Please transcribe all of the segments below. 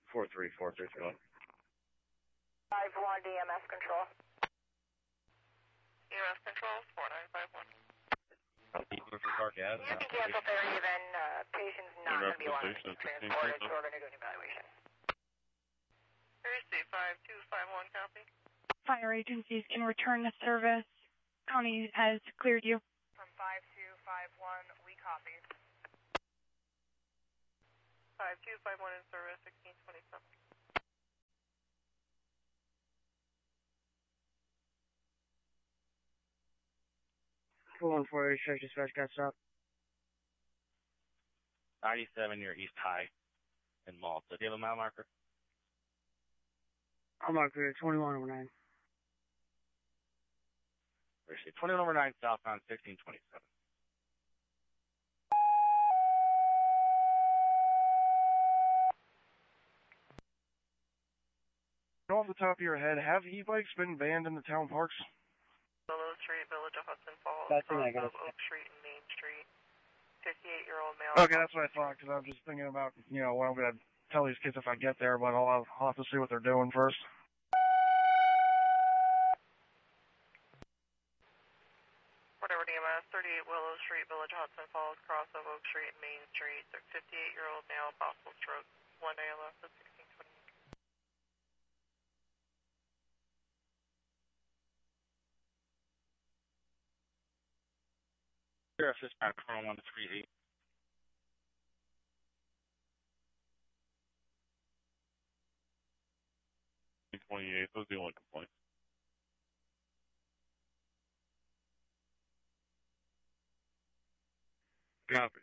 43431. 5-1 DMS control. EMS control, 4951. For Park Ave. You can cancel therapy, then patient's not going to be allowed to be transported, so we're going to do an evaluation. Thursday, 5251, copy. Fire agencies can return to service. County has cleared you. From 5251, we copy. 5251 in service, 1627. 414, Church Dispatch got stopped. 97 near East High in Malta. Do you have a mile marker? I'm marked here, 2109. Appreciate it. 2109 southbound 1627. Off the top of your head, have e-bikes been banned in the town parks? Willow Street, Village of Hudson Falls, That's cross negative. of Oak Street and Main Street. 58-year-old male. Okay, that's what I thought, because I was just thinking about, what I'm going to tell these kids if I get there, but I'll have to see what they're doing first. Whatever DMS, 38 Willow Street, Village of Hudson Falls, cross of Oak Street and Main Street. 58-year-old male, possible stroke. 1 ALS at 1628. Sheriff's Dispatch 138. Those are the only complaints. Copy.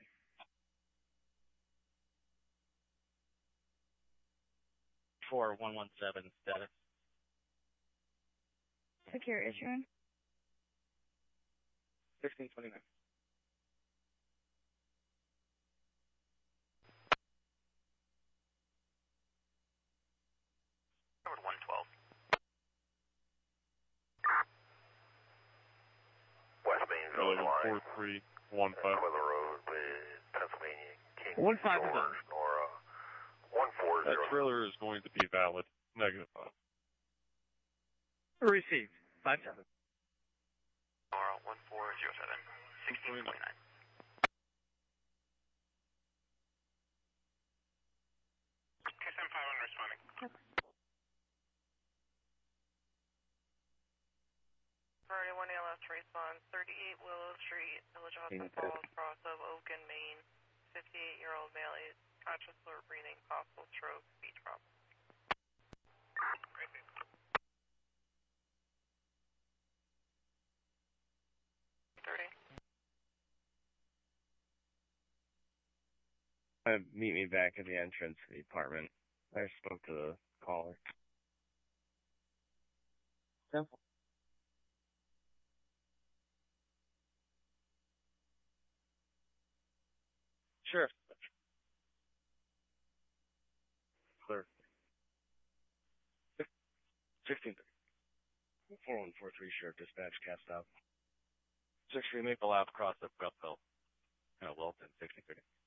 For 117 status. Secure issuing. 1629. Road 112. West Main Village Line. 4315. Weather Road with Pennsylvania King 15 George, Nora. 140. That trailer is going to be valid. Negative. Received. 57. Nora 1407. 1629. KSM 500 responding. Priority 1 ALS response, 38 Willow Street, Village of Hudson Falls, cross of Oak and Main. 58-year-old male, conscious or breathing, possible stroke, speech problem. 30. Meet me back at the entrance to the apartment. I spoke to the caller. Simple. Sure. Clear. 1630. 4143 Sheriff Dispatch cast out. 63 Maple Ave, cross up Gulfville. Wilton, 1630.